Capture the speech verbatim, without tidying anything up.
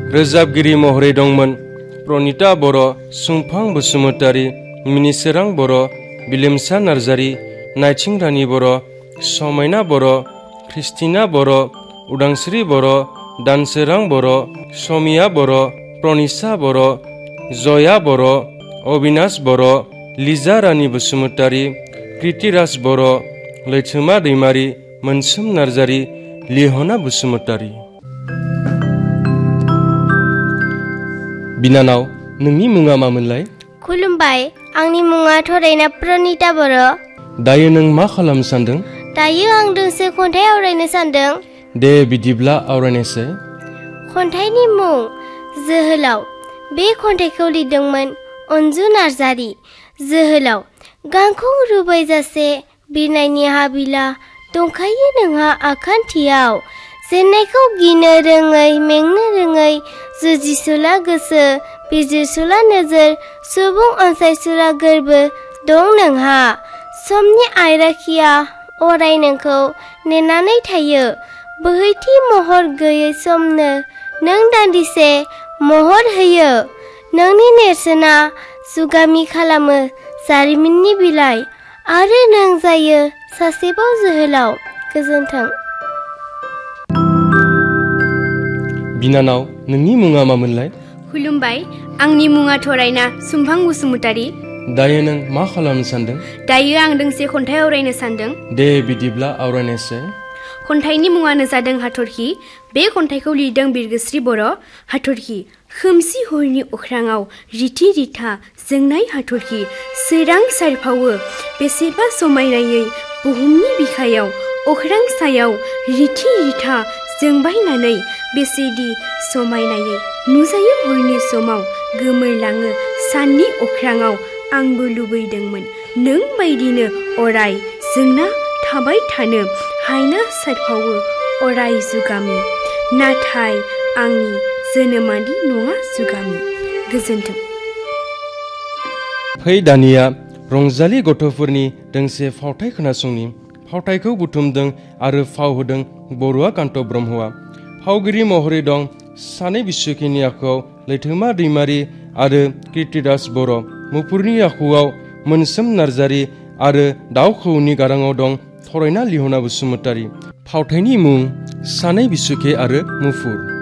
रोजाबगिरि महरै दंमोन प्रनिता बर', सुंफां बसुमतारी, मिनिसोरां बर', बिलिमसा नार्जारी, नायथिं रानी बर', समायना बर', ख्रिस्टिना बर', उदांस्रि बर', दानसोरां बर', समिया बर', प्रनिसा बर', जया बर', अबिनाश बर', लिजा रानी बसुमतारी, कृतिराज बर', लैथोमा दैमारी, मोनसोम नार्जारी, लिहना बसुमतारी। बिनानाव, नोंनि मुङा मामोनलाय? खुलुमबाय, आंनि मुङा थरायना प्रनिता बर'। दायो नों मा खालामनो सानदों? दायो आं दोंसे खन्थाइ आवरायनो सानदों। दे बिदिब्ला आवरायनोसै। खन्थाइनि मुं जोहोलाव। बे खन्थाइखौ लिरदोंमोन अनजु नार्जारी। जोहोलाव, गांखं रुबायजासे बिरनायनि हाबिला दंखायो नोंहा आखान्थियाव। जेननायखौ गिनो रोङै मेंनो रोङै जुजिसुला गोसो बिजिरसुला नोजोर सुबुं अनसायसुला गोरबो दं नोंहा। समनि आयराखिया अराय नोंखौ नेनानै थायो। बोहैथि महर गैयै समनो नों दान्दिसे महर होयो। नोंनि नेरसोना जुगामि खालामो जारिमिननि बिलाइ आरो नों जायो सासेबाव जोहोलाव। गोजोन्थों। बिनानाव, नोंनि मुङा मामोनलाय? खुलुमबाय, आंनि मुङा थरायना सुंफां बसुमतारी। दायो नों मा खालामनो सानदों? दायो आं दोंसे खन्थाइ आवरायनो सानदों। दे बिदिब्ला आवरायनोसै। खन्थाइनि मुङानो जादों हाथरखि। बे खन्थाइखौ लिरदों बिरगोस्रि बर'। हाथरखि। खोमसि हरनि अख्राङाव रिथि रिथा जोंनाय हाथरखि सोरां सारफावो बेसेबा समायनायै बुहुमनि बिखायाव। अख्रां सायाव रिथि रिथा जोंबायनानै बेसेदि समायनायै नुजायो हरनि समाव गोमोरलाङो साननि अख्राङाव। आंबो लुबैदोंमोन नों बायदिनो अराय जोंना थाबाय थानो हायना सारफावो अराय जुगामि। नाथाय आंनि जोनोमादि नङा जुगामि। गोजोन्थों। फै दानिया रंजालि गथ'फोरनि दोंसे फावथाय खोनासंनि। फावथायखौ बुथुमदों आरो फाव होदों बरुवा कान्त ब्रह्मआ। फावगिरि महरै दं सानै बिस्वखिनि आखुआव लैथोमा दैमारी आरो कृतिराज बर'। मुफुरनि आखुआव मोनसोम नार्जारी आरो दाउ खौवौनि गाराङाव दं थरायना लिहना बसुमतारी। फावथायनि मुं सानै बिस्वखि आरो मुफुर।